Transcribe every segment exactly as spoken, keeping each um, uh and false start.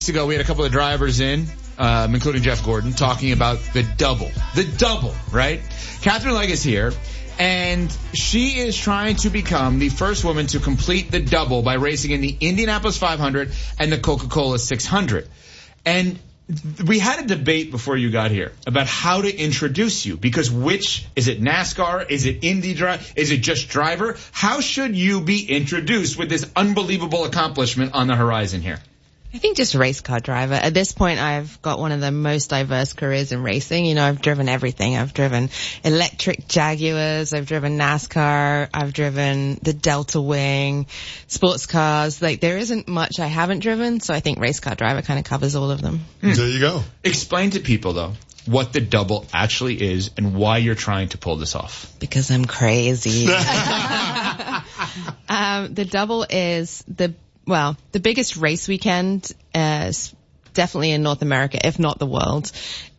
ago, we had a couple of drivers in, um, including Jeff Gordon, talking about the double. The double, right? Katherine Legge is here, and she is trying to become the first woman to complete the double by racing in the Indianapolis five hundred and the Coca-Cola six hundred. And we had a debate before you got here about how to introduce you, because which, is it NASCAR? Is it Indy drive? Is it just driver? How should you be introduced with this unbelievable accomplishment on the horizon here? I think just race car driver. At this point, I've got one of the most diverse careers in racing. You know, I've driven everything. I've driven electric Jaguars. I've driven NASCAR. I've driven the Delta Wing, sports cars. Like, there isn't much I haven't driven. So I think race car driver kind of covers all of them. Hmm. There you go. Explain to people, though, what the double actually is and why you're trying to pull this off. Because I'm crazy. um, the double is the Well, the biggest race weekend, uh, definitely in North America, if not the world,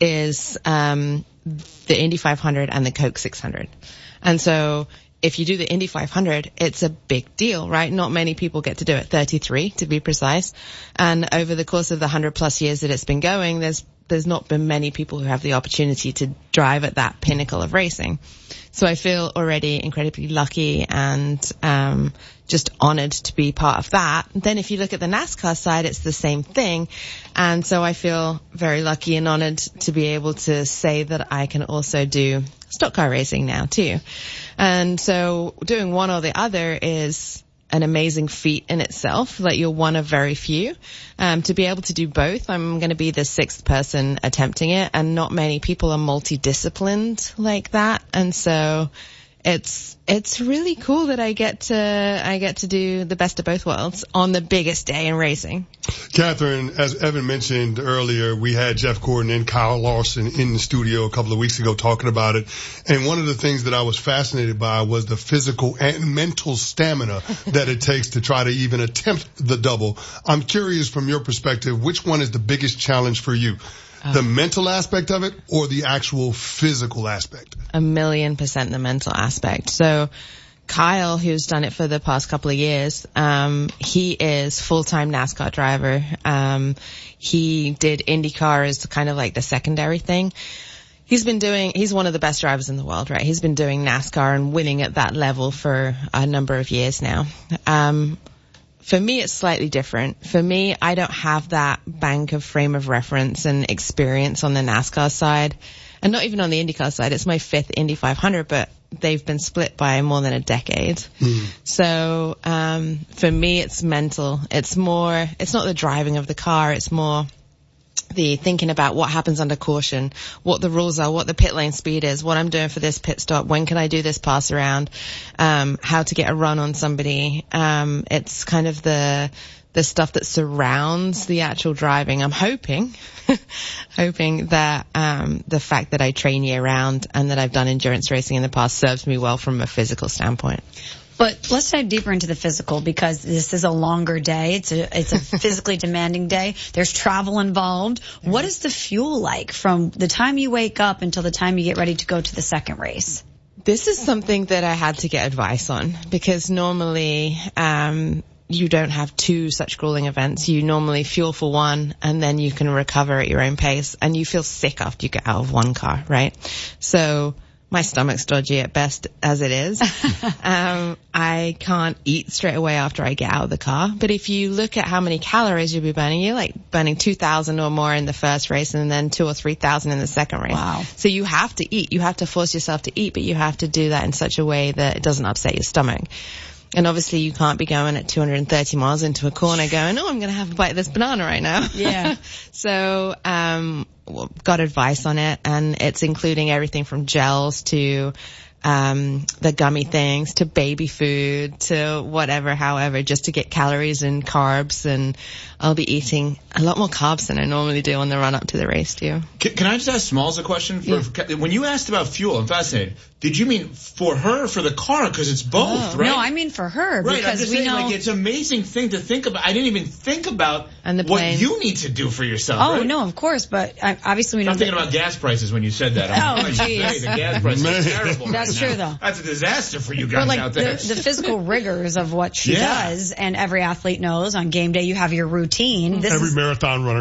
is um, the Indy five hundred and the Coke six hundred. And so if you do the Indy five hundred, it's a big deal, right? Not many people get to do it, thirty-three to be precise. And over the course of the one hundred plus years that it's been going, there's there's not been many people who have the opportunity to drive at that pinnacle of racing. So I feel already incredibly lucky and um just honored to be part of that. Then if you look at the NASCAR side, it's the same thing. And so I feel very lucky and honored to be able to say that I can also do stock car racing now too. And so doing one or the other is an amazing feat in itself. Like, you're one of very few. Um, to be able to do both, I'm going to be the sixth person attempting it, and not many people are multidisciplined like that. And so it's it's really cool that I get to I get to do the best of both worlds on the biggest day in racing. Katherine, as Evan mentioned earlier, we had Jeff Gordon and Kyle Larson in the studio a couple of weeks ago talking about it. And one of the things that I was fascinated by was the physical and mental stamina that it takes to try to even attempt the double. I'm curious, from your perspective, which one is the biggest challenge for you? Uh, the mental aspect of it or the actual physical aspect? A million percent the mental aspect. So Kyle, who's done it for the past couple of years, um, he is full-time NASCAR driver. Um, he did IndyCar as kind of like the secondary thing. He's been doing, he's one of the best drivers in the world, right? He's been doing NASCAR and winning at that level for a number of years now. Um, For me, it's slightly different. For me, I don't have that bank of frame of reference and experience on the NASCAR side, and not even on the IndyCar side. It's my fifth Indy five hundred, but they've been split by more than a decade. Mm. So um for me, it's mental. It's more, it's not the driving of the car. It's more the thinking about what happens under caution, what the rules are, what the pit lane speed is, what I'm doing for this pit stop, when can I do this pass around, um, how to get a run on somebody. Um, it's kind of the, the stuff that surrounds the actual driving. I'm hoping, hoping that, um, the fact that I train year round and that I've done endurance racing in the past serves me well from a physical standpoint. But let's dive deeper into the physical, because this is a longer day. It's a it's a physically demanding day. There's travel involved. Mm-hmm. What is the fuel like from the time you wake up until the time you get ready to go to the second race? This is something that I had to get advice on, because normally um you don't have two such grueling events. You normally fuel for one, and then you can recover at your own pace, and you feel sick after you get out of one car, right? So my stomach's dodgy at best as it is. um, I can't eat straight away after I get out of the car. But if you look at how many calories you'll be burning, you're like burning two thousand or more in the first race, and then two or three thousand in the second race. Wow. So you have to eat. You have to force yourself to eat, but you have to do that in such a way that it doesn't upset your stomach. And obviously you can't be going at two hundred thirty miles into a corner going, oh, I'm going to have a bite of this banana right now. Yeah. So, um, got advice on it, and it's including everything from gels to, um, the gummy things to baby food to whatever, however, just to get calories and carbs. And I'll be eating a lot more carbs than I normally do on the run up to the race too. Can, can I just ask Smalls a question? For, yeah. for, when you asked about fuel, I'm fascinated. Did you mean for her or for the car? Because it's both, oh, right? No, I mean for her. Right, because I'm just we saying, know, like, it's an amazing thing to think about. I didn't even think about and the what you need to do for yourself. Oh, right? no, of course, but I, obviously we know. I'm thinking about gas prices when you said that. Oh, jeez. The gas prices are terrible. That's right true, now. though. That's a disaster for you guys but, like, out there. The, the physical rigors of what she yeah. does, and every athlete knows on game day you have your routine. This every is, marathon runner